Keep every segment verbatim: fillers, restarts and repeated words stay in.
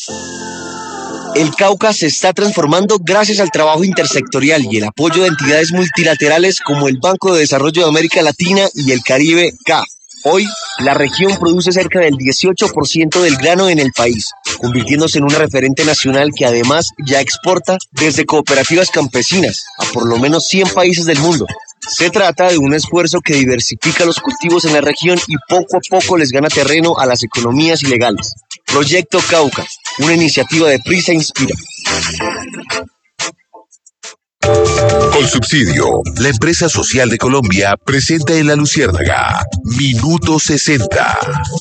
El Cauca se está transformando gracias al trabajo intersectorial y el apoyo de entidades multilaterales como el Banco de Desarrollo de América Latina y el Caribe, C A F. Hoy, la región produce cerca del dieciocho por ciento del grano en el país, convirtiéndose en un referente nacional que además ya exporta desde cooperativas campesinas a por lo menos cien países del mundo. Se trata de un esfuerzo que diversifica los cultivos en la región y poco a poco les gana terreno a las economías ilegales. Proyecto Cauca, una iniciativa de Prisa Inspira. Colsubsidio, la empresa social de Colombia, presenta en La Luciérnaga Minuto sesenta.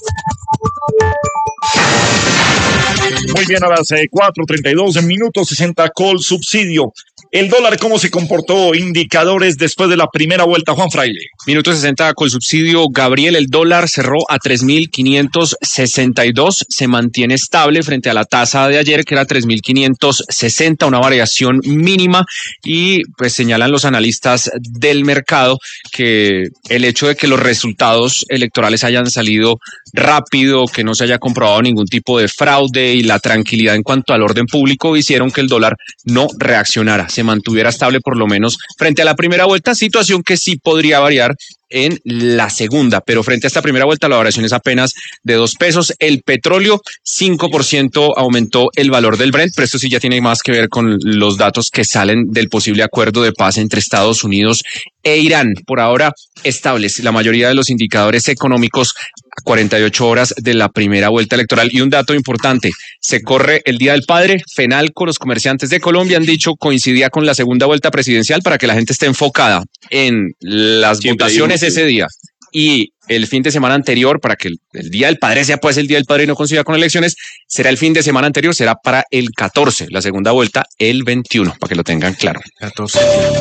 Muy bien, a las eh, cuatro treinta y dos, en Minuto sesenta, Colsubsidio. El dólar, ¿cómo se comportó? Indicadores después de la primera vuelta, Juan Fraile. Minuto sesenta, Colsubsidio. Gabriel, el dólar cerró a tres mil quinientos sesenta y dos, se mantiene estable frente a la tasa de ayer, que era tres mil quinientos sesenta, una variación mínima, y pues señalan los analistas del mercado que el hecho de que los resultados electorales hayan salido rápido, que no se haya comprobado ningún tipo de fraude y la tranquilidad en cuanto al orden público hicieron que el dólar no reaccionara, se mantuviera estable por lo menos frente a la primera vuelta, situación que sí podría variar en la segunda, pero frente a esta primera vuelta la variación es apenas de dos pesos. El petróleo, cinco por ciento aumentó el valor del Brent, pero esto sí ya tiene más que ver con los datos que salen del posible acuerdo de paz entre Estados Unidos e Irán. Por ahora estables la mayoría de los indicadores económicos a cuarenta y ocho horas de la primera vuelta electoral. Y un dato importante, se corre el Día del Padre. FENALCO, los comerciantes de Colombia han dicho, coincidía con la segunda vuelta presidencial para que la gente esté enfocada en las Siempre votaciones ese día. Y el fin de semana anterior, para que el, el Día del Padre sea pues el Día del Padre y no coincida con elecciones, será el fin de semana anterior, será para el catorce, la segunda vuelta el veintiuno, para que lo tengan claro. catorce.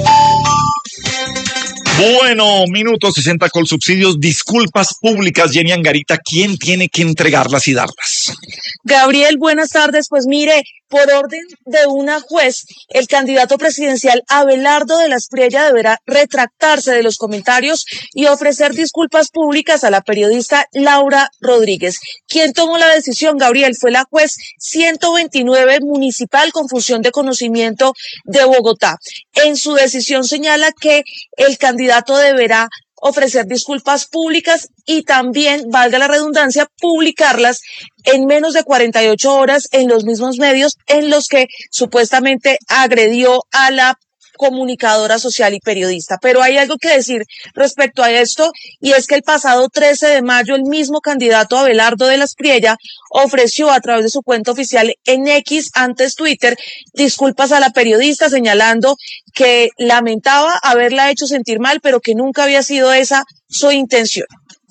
Bueno, Minuto sesenta, Colsubsidios. Disculpas públicas, Jenny Angarita, ¿quién tiene que entregarlas y darlas? Gabriel, buenas tardes. Pues mire, por orden de una juez, el candidato presidencial Abelardo de la Espriella deberá retractarse de los comentarios y ofrecer disculpas públicas a la periodista Laura Rodríguez. ¿Quién tomó la decisión, Gabriel? Fue la juez ciento veintinueve municipal con función de conocimiento de Bogotá. En su decisión señala que el candidato deberá ofrecer disculpas públicas y también, valga la redundancia, publicarlas en menos de cuarenta y ocho horas en los mismos medios en los que supuestamente agredió a la comunicadora social y periodista. Pero hay algo que decir respecto a esto, y es que el pasado trece de mayo el mismo candidato Abelardo de la Espriella ofreció a través de su cuenta oficial en X, antes Twitter, disculpas a la periodista, señalando que lamentaba haberla hecho sentir mal, pero que nunca había sido esa su intención.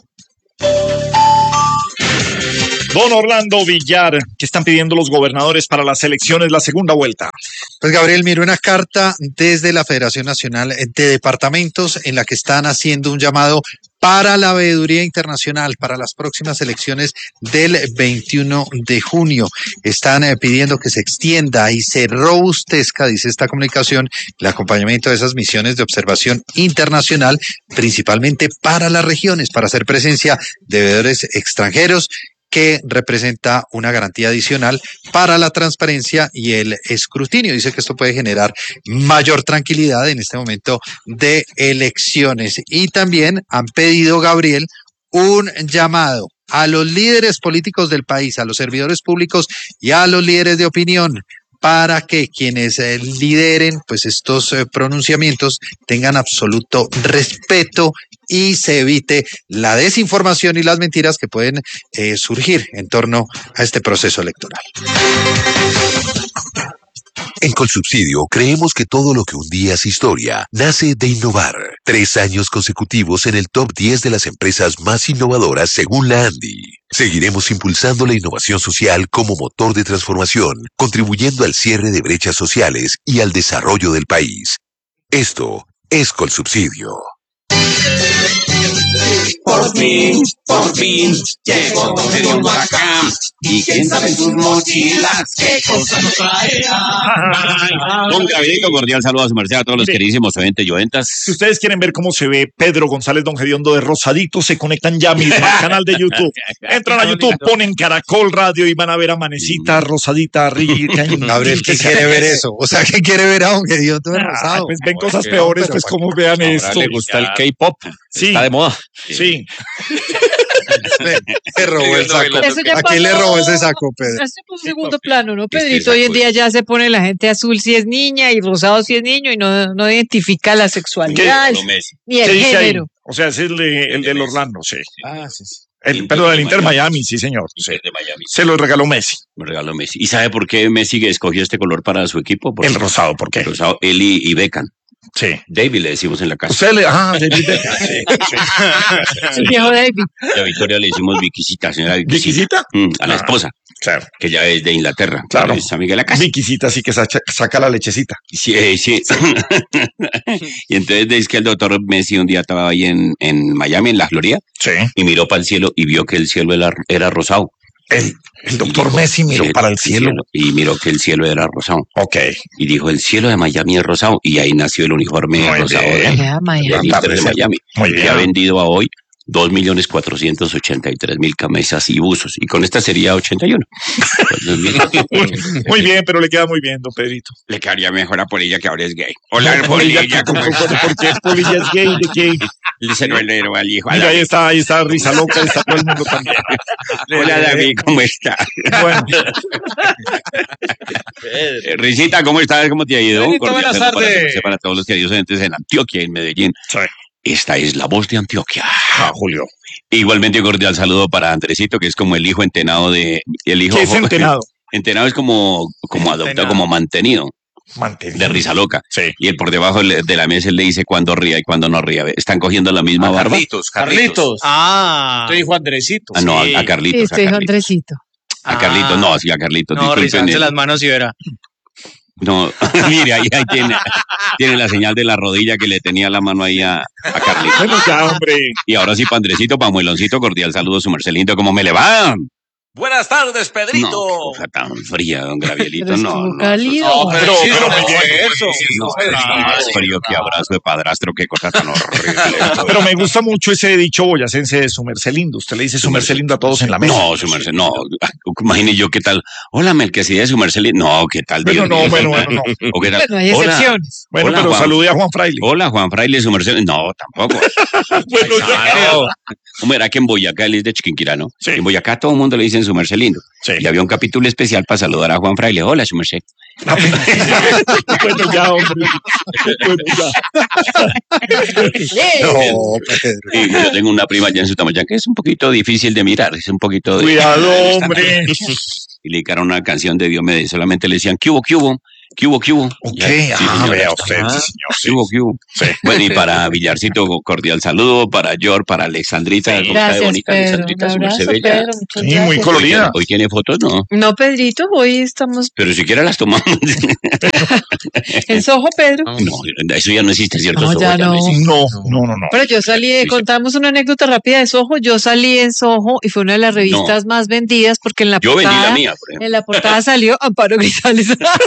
Don Orlando Villar, ¿qué están pidiendo los gobernadores para las elecciones, la segunda vuelta? Pues Gabriel, mire, una carta desde la Federación Nacional de Departamentos en la que están haciendo un llamado para la veeduría internacional para las próximas elecciones del veintiuno de junio. Están eh, pidiendo que se extienda y se robustezca, dice esta comunicación, el acompañamiento de esas misiones de observación internacional, principalmente para las regiones, para hacer presencia de veedores extranjeros, que representa una garantía adicional para la transparencia y el escrutinio. Dice que esto puede generar mayor tranquilidad en este momento de elecciones. Y también han pedido, Gabriel, un llamado a los líderes políticos del país, a los servidores públicos y a los líderes de opinión, para que quienes eh, lideren pues estos eh, pronunciamientos tengan absoluto respeto y se evite la desinformación y las mentiras que pueden eh, surgir en torno a este proceso electoral. En Colsubsidio creemos que todo lo que un día es historia nace de innovar. Tres años consecutivos en el top diez de las empresas más innovadoras según la ANDI. Seguiremos impulsando la innovación social como motor de transformación, contribuyendo al cierre de brechas sociales y al desarrollo del país. Esto es Colsubsidio. Por fin, por fin, llegó Don Gediondo acá. Y quién sabe en sus mochilas qué cosas nos traerá. Don Gabrielito, cordial saludo a su merced, a todos los Mire, queridísimos oyentes y oyentas. Si ustedes quieren ver cómo se ve Pedro González Don Gediondo de rosadito, se conectan ya mismo al canal de YouTube. Entran a YouTube, ponen Caracol Radio y van a ver a Manecita, Rosadita, rica. Gabriel, ¿qué quiere ver eso? O sea, ¿qué quiere ver a Don Gediondo de Ah, rosado? pues ven cosas No, peores, pero pues ¿para como qué? vean Ahora esto. le gusta el K-pop, Sí. está de moda. Sí. Le, le robó el saco. Eso ya ¿A quién le pasó. robó ese saco, Pedro? Hace un segundo plano, ¿no, Este Pedrito? Hoy en saco día ya se pone la gente azul si es niña y rosado si es niño y no, no identifica la sexualidad Lo Messi. ni ¿Qué el dice ahí? género. O sea, es el, de, el del Orlando, sí. Ah, sí, sí. El, perdón, el Inter Miami, sí, señor. Sí. De Miami. Se lo regaló Messi. Me regaló Messi. ¿Y sabe por qué Messi escogió este color para su equipo? Por El rosado, ¿por qué? el rosado, él y, y Beckham. Sí. David le decimos en la casa. Usted le. Ah, David Beckham. Sí, sí. El viejo David. A Victoria le decimos Viquisita, señora Viquisita. ¿Viquisita? Mm, a la Ah. esposa, Claro. que ya es de Inglaterra. Claro. Es amiga de la casa. Viquisita sí que saca, saca la lechecita. Sí, eh, sí. Y entonces dice que el doctor Messi un día estaba ahí en, en Miami, en la Florida, Sí. y miró para el cielo y vio que el cielo era, era rosado. El, el doctor Y dijo, Messi miró sí, para el cielo. Y miró que el cielo era rosado. Ok. Y dijo, el cielo de Miami es rosado. Y ahí nació el uniforme Muy rosado bien. del Ya, Maya. del Inter de Miami. Muy Que bien. ha vendido a hoy dos millones cuatrocientos ochenta y tres mil camisas y buzos. Y con esta sería ochenta y uno. Muy bien, pero le queda muy bien, don Pedrito. Le quedaría mejor a Polilla, que ahora es gay. Hola, Polilla, Polilla, ¿cómo ¿por estás? por qué Polilla es gay? ¿De qué? Le cerró el dedo al hijo. a Mira, ahí David. está, ahí está Risa Loca, ahí está todo el mundo también. Hola, David, ¿cómo está? Bueno, Eh, Risita, ¿cómo estás? ¿Cómo te ha ido? Benito, Cordial buenas saludo para tardes. usted, para todos los queridos oyentes en Antioquia, en Medellín. sí. Esta es la voz de Antioquia. Ah, Julio. Igualmente cordial saludo para Andresito, que es como el hijo entenado de... El hijo ¿Qué es entenado? Entenado es como, como adoptado, Entenado. como mantenido, Mantenido. de risa loca. Sí. Y él por debajo le- de la mesa él le dice cuándo ría y cuándo no ría. Están cogiendo la misma barba. Carlitos, Carlitos. Ah, Te dijo Andresito. Ah, no, a- Sí. a Sí, Carlitos. este a hijo Carlitos. Andresito. A Carlitos, no, sí, a Carlitos. no, disculpen, rizarse eh. las manos y verá. No, mire, ahí, ahí tiene, tiene la señal de la rodilla que le tenía la mano ahí a, a Carlitos. Bueno, ya, hombre. Y ahora sí, Pandrecito, pa' Mueloncito, cordial saludo, su Marcelito, ¿cómo me le va? Buenas tardes, Pedrito. No, qué cosa tan fría, don Gravielito, Pero no. estuvo no, cálido. no, pero- sí, pero no muy bien. fue eso. no, más frío que abrazo de padrastro, qué cosa tan horrible. Pero me gusta mucho ese dicho boyacense de su merced lindo. Usted le dice su merced lindo a todos en la mesa. No, su merced, no. Imagine yo qué tal. Hola, Melquisedec, su merced. li- No, qué tal. Bueno, Dios no, mío. bueno, bueno, no. O qué tal. Bueno, hay Hola, excepciones. Bueno, Hola, pero Juan. salude a Juan Fraile. Hola, Juan Fraile, su merced. No, tampoco. Bueno, ya. Claro. ¿Cómo era que en Boyacá él es de Chiquinquirá, no? Sí. En Boyacá todo el mundo le dicen su merced lindo. Sí. Y había un capítulo especial para saludar a Juan Fraile. Hola, su merced. Bueno, ya, hombre. Bueno, ya. No, Pedro. Y yo tengo una prima allá en Sutamayán que es un poquito difícil de mirar, es un poquito de... Cuidado, hombre. Y le dedicaron una canción de Diomedes, solamente le decían, ¿qué hubo, qué hubo? ¿Qué hubo, qué hubo? Ok, Ya, sí, ah, señora. vea usted, Ah, sí, señor, sí. ¿Qué hubo, qué hubo? Sí. Bueno, y para Villarcito, cordial saludo, para George, para Alexandrita, ¿cómo está de Gracias, bonita Pedro. Un Alexandrita? Su abrazo, merced bella. Pedro. Muchas Sí, muy gracias. colorida. Hoy tiene fotos, ¿no? No, Pedrito, hoy estamos Pero siquiera las tomamos. en Soho, Pedro. No, eso ya no existe, ¿cierto? No, Eso ya no. existe. No, no, no, no. Pero yo salí, de- contamos una anécdota rápida de Soho. Yo salí en Soho y fue una de las revistas más vendidas porque en la Yo vendí portada, la mía, por ejemplo. en la portada salió Amparo Grisales.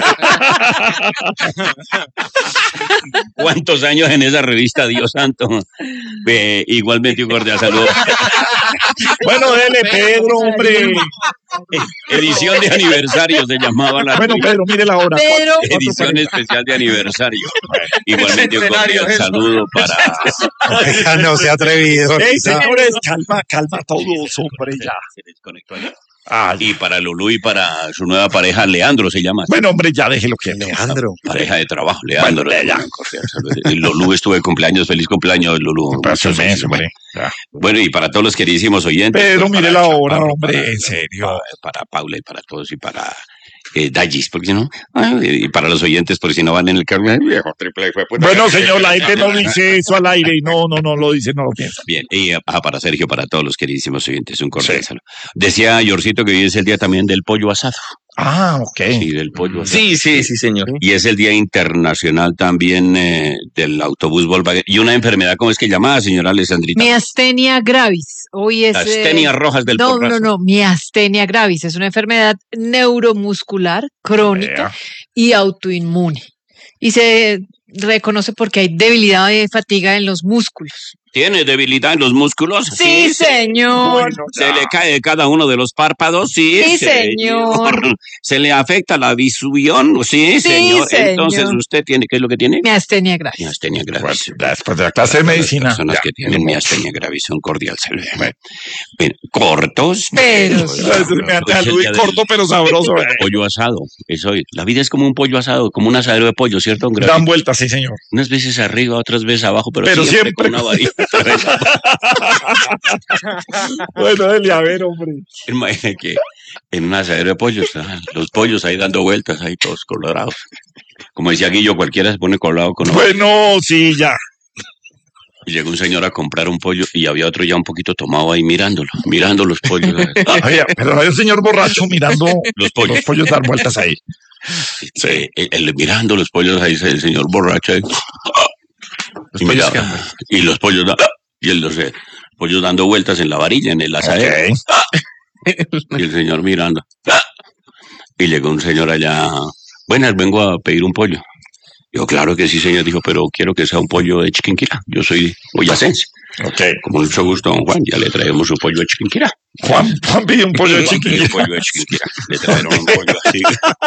¿Cuántos años en esa revista, Dios santo? Eh, igualmente un cordial saludo. Bueno, dele, Pedro, hombre. Edición de aniversario se llamaba la Bueno, revista. Pedro, mire la hora. Pedro. Edición especial de aniversario. Igualmente un cordial saludo para... Oiga, no se ha atrevido. Ey, Risa. señores, calma, calma todos, hombre, ya. Se desconectó ahí. Ah, Y para Lulú y para su nueva pareja, Leandro se llama. bueno, hombre, ya déjelo que Leandro. Pareja de trabajo, Leandro. Bueno, ya. Cordial saludo. Y Lulú estuvo de cumpleaños, feliz cumpleaños, Lulú. Paso el Muchas mes, felicidades. hombre. Ya. Bueno, y para todos los queridísimos oyentes. Pedro, pues, mire para la hora, Chaparro, hombre, para- en serio. Para, para Paula y para todos y para eh, Dallis, porque si no, ay, y para los oyentes, porque si no van en el carro, ay, viejo triple fue puta. Bueno, señor, la gente no dice eso al aire y no, no, no lo dice, no lo piensa. Bien, y ah, para Sergio, para todos los queridísimos oyentes, un cordial Sí. saludo. Decía Yorcito que hoy es el día también del pollo asado. Ah, ok. Sí, del pollo asado. Sí, sí, sí, señor. Y es el Día Internacional también eh, del autobús Volkswagen. Y una enfermedad, ¿cómo es que llamada, señora Alessandrita? Miastenia gravis. Hoy es. Las eh, tenias rojas del No, porrazo. no, no. Miastenia gravis es una enfermedad neuromuscular, crónica Vea. y autoinmune. Y se reconoce porque hay debilidad y fatiga en los músculos. ¿Tiene debilidad en los músculos? Sí, señor. Bueno, Se le cae cada uno de los párpados, sí, Sí, señor. Se le afecta la visión, sí, Sí, señor. señor. Entonces usted tiene, ¿qué es lo que tiene? Miastenia gravis. Miastenia gravis. Pues, después de la clase de Las medicina. personas ya, que tienen no. miastenia gravis son cordial, se le Bien, cortos. Pero- Eso me hace Pues el algo día del- corto pero sabroso. eh. Pollo asado. Eso, la vida es como un pollo asado, como un asadero de pollo, ¿cierto? don Gravi? Dan vueltas, sí, señor. Unas veces arriba, otras veces abajo, pero, Pero siempre, siempre con una varita. Bueno, dele a ver, hombre. Imagina que en un asadero de pollos, estaban los pollos ahí dando vueltas, ahí todos colorados. Como decía Guillo, cualquiera se pone colorado con otro. Bueno, sí, ya. Y llegó un señor a comprar un pollo y había otro ya un poquito tomado ahí mirándolo, mirando los pollos. Oye, pero hay un señor borracho mirando Los pollos. los pollos dar vueltas ahí. Sí. Eh, él mirando los pollos ahí, el señor borracho ahí. Los Y, pollos miraba, que- y los pollos, da- y el, los eh, pollos dando vueltas en la varilla, en el asadero. Ok. Y el señor mirando. Y llegó un señor allá. Buenas, vengo a pedir un pollo. Dijo, claro que sí, señor. Dijo, pero quiero que sea un pollo de Chiquinquirá. Yo soy boyacense. Ok. Con mucho gusto, don Juan. Ya le traemos su pollo de Chiquinquirá. Juan, Juan pide un pollo de Juan pidió chiquillo. un pollo de Chiquinquirá. Le trajeron un pollo así.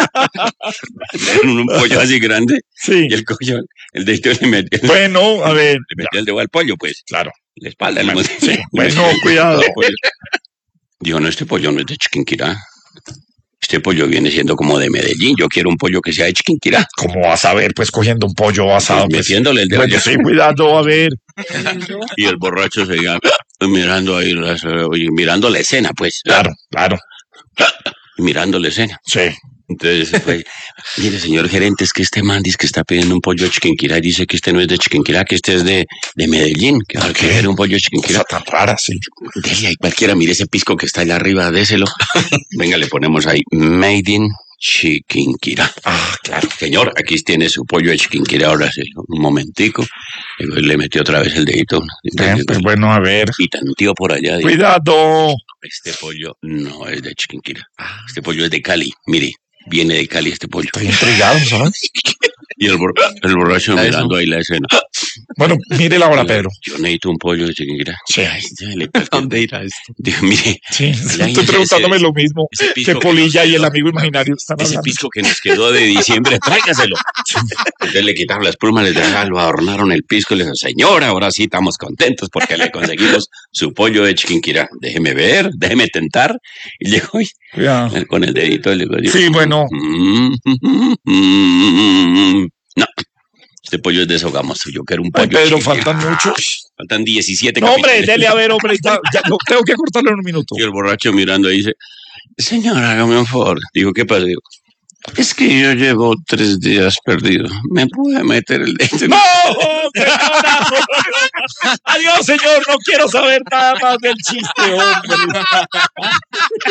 Le trajeron un pollo así grande. Sí. Y el coño, el dedito le metió, Bueno, a ver. le metió el dedo al pollo, pues. Claro. La espalda. le metió- Sí. le Bueno, metió el cuidado. pollo. Dijo, no, este pollo no es de Chiquinquirá. Este pollo viene siendo como de Medellín. Yo quiero un pollo que sea de Chiquinquirá. ¿Cómo vas a ver, pues, cogiendo un pollo asado? Pues, Pues, metiéndole el dedo. bueno, sí, cuidado, a ver. Y el borracho seguía mirando ahí, las- oye, mirando la escena, pues. Claro, claro. Mirando la escena. Sí. Entonces, pues, mire, señor gerente, es que este man dice que está pidiendo un pollo de Chiquinquirá y dice que este no es de Chiquinquirá, que este es de, de Medellín, que ahora ¿Qué? quiere un pollo de Chiquinquirá. Cosa tan rara, sí. Dele ahí cualquiera, mire ese pisco que está allá arriba, déselo. Venga, le ponemos ahí, Made in Chiquinquirá. Ah, claro. Señor, aquí tiene su pollo de Chiquinquirá, ahora sí, un momentico. Y pues le metió otra vez el dedito. Ven, pues, bueno, a ver. Y tanteó por allá. dijo, Cuidado. este pollo no es de Chiquinquirá. Este pollo es de Cali. Mire, viene de Cali este pollo. Estoy intrigado, ¿sabes? Y el, bor- el borracho mirando ahí la escena. Bueno, mire la hora, Pedro. Yo necesito un pollo de Chiquinquirá. Sí. Ay, ya le- ¿Dónde irá esto? Dijo, mire, Sí, Ya, estoy ese- preguntándome lo mismo. ese Que pisco que Polilla nos y el quedó- amigo imaginario están ese hablando. pisco que nos quedó de diciembre, tráigaselo. Entonces le quitaron las plumas, les dejaron, lo adornaron el pisco y le dijo, señor, ahora sí estamos contentos porque le conseguimos su pollo de Chiquinquirá. Déjeme ver, déjeme tentar. Y llegó y Cuidado. con el dedito le digo, Sí, bueno. "Mm, mm, mm, mm". No, este pollo es de Sogamoso. Yo quiero un pollo. Ay, Pedro, Chiquinquirá. faltan mucho. Faltan diecisiete No, hombre, capítulos. dele a ver, hombre. Ya, ya, no, tengo que cortarlo en un minuto. Y el borracho mirando ahí dice, señor, hágame un favor. Digo, ¿qué pasa? Digo, es que yo llevo tres días perdido. ¿Me puede meter el dedo? ¡No! señora! Adiós, señor. No quiero saber nada más del chiste, hombre.